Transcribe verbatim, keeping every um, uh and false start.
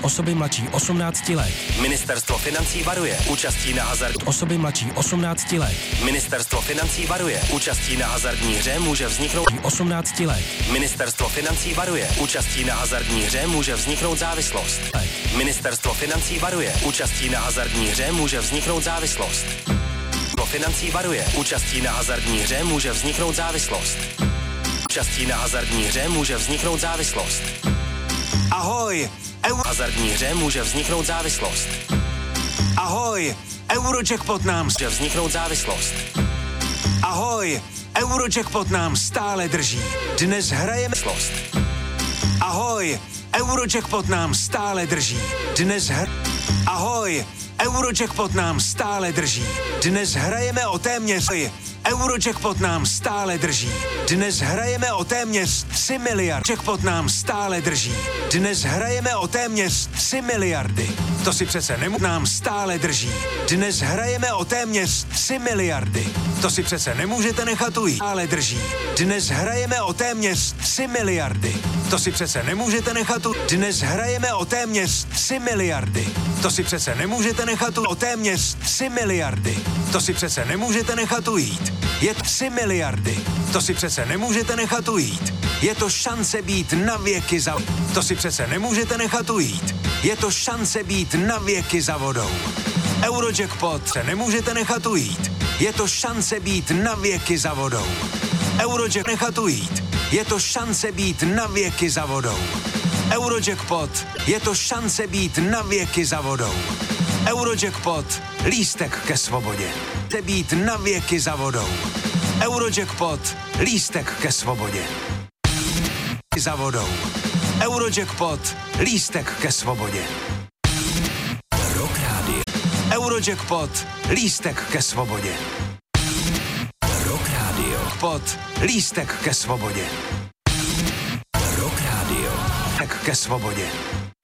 osoby mladší osmnácti let. Ministerstvo financí varuje. Účastí na hazard Osoby mladší osmnácti let. Ministerstvo financí varuje. Účastí na hazardní hře může vzniknout osmnácti let. Ministerstvo financí varuje. Účastí na hazardní hře může vzniknout závislost. Ministerstvo financí varuje. Účastí na hazardní hře může vzniknout závislost. Ministerstvo financí varuje. Účastí na hazardní hře může vzniknout závislost. Účastí na hazardní hře může vzniknout závislost. Ahoj! Eu... Hazardní hře může vzniknout závislost. Ahoj! Eurojackpot nám... Může vzniknout závislost. Ahoj! Eurojackpot nám stále drží. Dnes hrajeme... Slost. Ahoj! Eurojackpot nám stále drží. Dnes hr... Ahoj! Eurojackpot nám stále drží. Dnes hrajeme o téměř... Eurojackpot nám stále drží. Dnes hrajeme o téměř tři miliardy. Jackpot nám stále drží. Dnes hrajeme o téměř tři miliardy. To si přece nemů... nám stále drží. Dnes hrajeme o téměř tři miliardy. To si přece nemůžete nechat ujít. Stále drží. Dnes hrajeme o téměř tři miliardy. To si přece nemůžete nechat ujít. Dnes hrajeme o téměř tři miliardy. To si přece nemůžete nechat ujít. O téměř tři miliardy. To si přece nemůžete nechat ujít. Je to tři miliardy. To si přece nemůžete nechat ujít. Je to šance být na věky za... To si přece nemůžete nechat ujít. Je to šance být na věky za vodou. Eurojackpot se nemůžete nechat ujít. Je to šance být na věky za vodou. Eurojackpot nechat ujít. Je to šance být na věky za vodou. Eurojackpot. Je to šance být na věky za vodou. Eurojackpot. Lístek ke svobodě. Chce být na věky za vodou. Eurojackpot. Lístek ke svobodě. Za vodou. Eurojackpot. Lístek ke svobodě. Rock Radio. Eurojackpot. Lístek ke svobodě. Rock Radio. Pod. Lístek ke svobodě. Rock Radio. Tak ke svobodě.